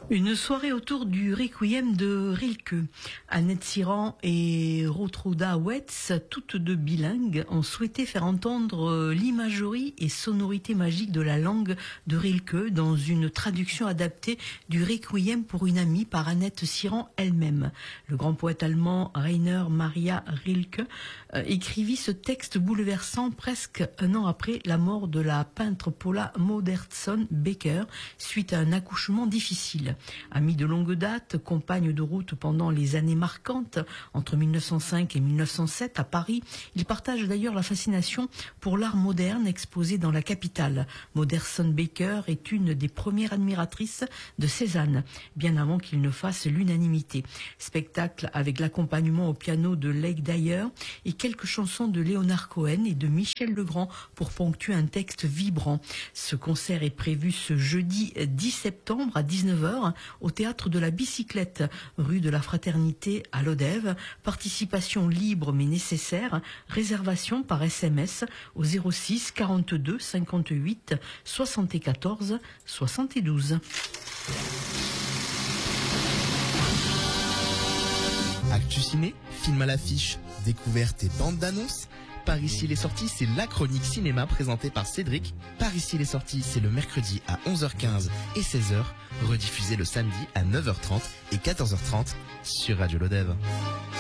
Une soirée autour du Requiem de Rilke. Annette Siran et Rotrauda Wetz, toutes deux bilingues, ont souhaité faire entendre l'imagerie et sonorité magique de la langue de Rilke dans une traduction adaptée du Requiem pour une amie par Annette Siran elle-même. Le grand poète allemand Rainer Maria Rilke écrivit ce texte bouleversant presque un an après la mort de la peintre Paula Modersohn-Becker suite à un accouchement difficile. Amis de longue date, compagne de route pendant les années marquantes, entre 1905 et 1907 à Paris, ils partagent d'ailleurs la fascination pour l'art moderne exposé dans la capitale. Modersohn-Becker est une des premières admiratrices de Cézanne, bien avant qu'il ne fasse l'unanimité. Spectacle avec l'accompagnement au piano de Leigh Dyer et quelques chansons de Léonard Cohen et de Michel Legrand pour ponctuer un texte vibrant. Ce concert est prévu ce jeudi 10 septembre à 19h au théâtre de la Bicyclette, rue de la Fraternité à Lodève. Participation libre mais nécessaire. Réservation par SMS au 06 42 58 74 72. Actu Ciné, film à l'affiche, découverte et bande d'annonces. Par ici les sorties, c'est la chronique cinéma présentée par Cédric. Par ici les sorties, c'est le mercredi à 11h15 et 16h, rediffusé le samedi à 9h30 et 14h30 sur Radio Lodève.